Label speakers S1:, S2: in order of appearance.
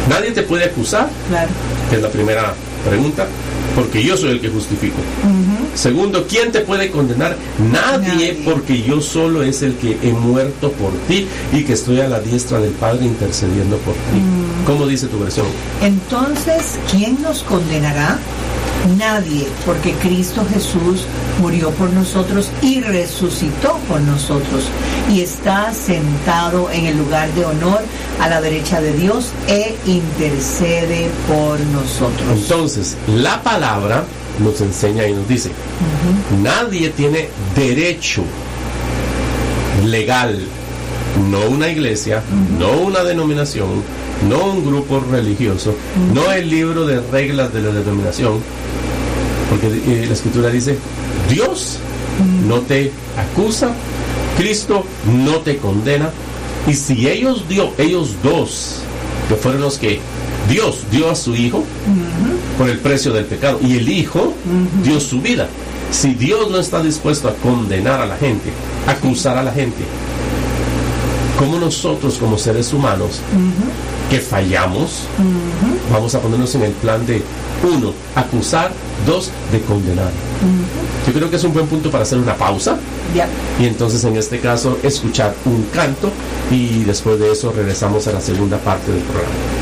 S1: Nadie te puede acusar,
S2: Claro.
S1: que es la primera pregunta, porque yo soy el que justifico. Segundo, ¿quién te puede condenar? Nadie, porque yo solo es el que he muerto por ti y que estoy a la diestra del Padre intercediendo por ti. ¿Cómo dice tu versión?
S2: Entonces, ¿quién nos condenará? Nadie, porque Cristo Jesús murió por nosotros y resucitó por nosotros y está sentado en el lugar de honor a la derecha de Dios e intercede por nosotros.
S1: Entonces, la palabra nos enseña y nos dice, nadie tiene derecho legal, no una iglesia, no una denominación, no un grupo religioso, no el libro de reglas de la denominación, porque la Escritura dice, Dios no te acusa, Cristo no te condena, y si ellos dos, que fueron los que Dios dio a su Hijo por el precio del pecado, y el Hijo dio su vida, si Dios no está dispuesto a condenar a la gente, a acusar a la gente, ¿cómo nosotros como seres humanos que fallamos vamos a ponernos en el plan de 1, acusar, 2, de condenar? Yo creo que es un buen punto para hacer una pausa y entonces en este caso escuchar un canto y después de eso regresamos a la segunda parte del programa.